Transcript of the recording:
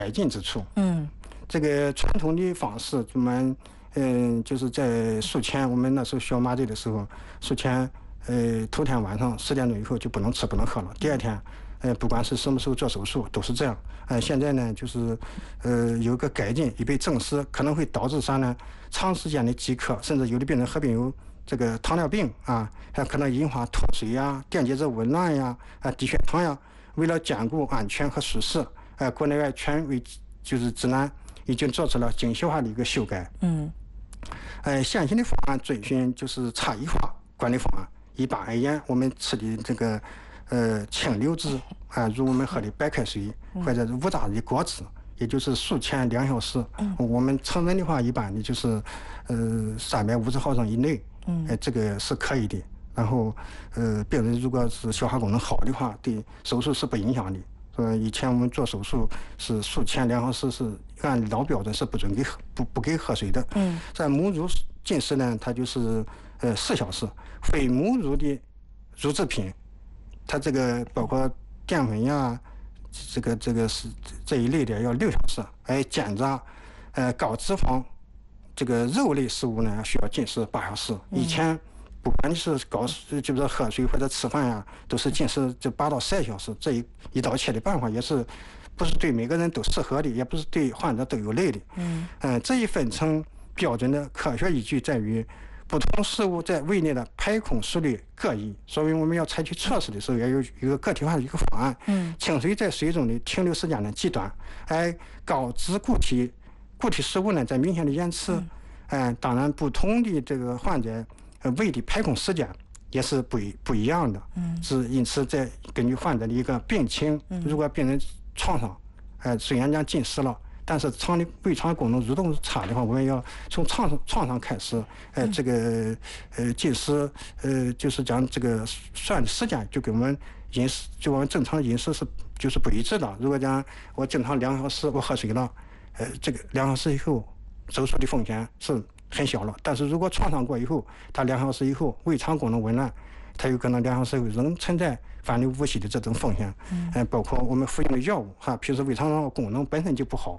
进之处。这个传统的方式，我们就是在术前，我们那时候需要麻醉的时候，术前头天晚上10点钟以后就不能吃不能喝了，第二天。不管是什么时候做手术都是这样。现在呢，就是有个改进已被证实，可能会导致啥呢？长时间的饥渴，甚至有的病人合并有这个糖尿病啊，还可能引发脱水呀、电解质紊乱呀、低血糖呀。为了兼顾安全和舒适，国内外权威就是指南已经做出了精细化的一个修改。现行的方案遵循就是差异化管理方案。一般而言，我们吃的这个清流质如我们喝的白开水或者是无渣的果汁，也就是术前2小时。我们成人的话，一般的就是350毫升以内，这个是可以的。然后病人如果是消化功能好的话，对手术是不影响的。以前我们做手术是术前2小时是按老标准是不准给不给喝水的。在母乳进食呢，它就是4小时。非母乳的乳制品，它这个包括淀粉呀，这个是这一类的要6小时。煎炸高脂肪这个肉类食物呢，需要进食8小时。以前不管你是就是喝水或者吃饭呀，都是进食这8到12小时。这一刀切的办法也是不是对每个人都适合的，也不是对患者都有利的。这一分成标准的科学依据在于不同食物在胃内的排空速率各异，所以我们要采取措施的时候，要有一个个体化的一个方案。清水在水中的停留时间呢极短，高脂固体食物呢在明显的延迟。当然不同的这个患者胃的排空时间也是不一样的。是因此在根据患者的一个病情，如果病人床上虽然讲进食了，但是胃肠功能蠕动差的话，我们要从床上开始，这个进食，就是讲这个算的时间就跟我们饮食，就我们正常的饮食就是不一致的。如果讲我正常2小时我喝水了，这个2小时以后手术的风险是很小了。但是如果床上过以后，它2小时以后胃肠功能紊乱，它有可能2小时以后仍存在反流无息的这种风险。包括我们服用的药物哈，平时胃肠道功能本身就不好，